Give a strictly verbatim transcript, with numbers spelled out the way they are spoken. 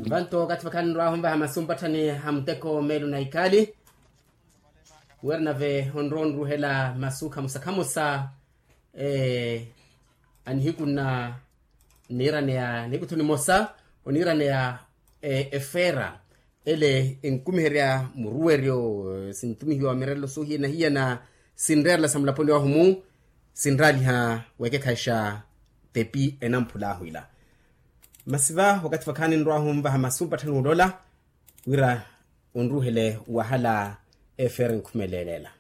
vanto katifakani nrwa humba hamasumbatani hamteko melu na ikali wernave honron ruhela masuka musakamusa eh anhikuna nirane ya nikutuni mosa onirane ya e, efera ele enkumiheria muruerio sintumi wa merelo suhi na hiya na sinrela samlapondi wa humu sinrali ha weke kaisha tepi enampula huila masiva wakati fakani nrwa humba hamasumpa tanu dola wira onruhele wahala efera nkumelelelela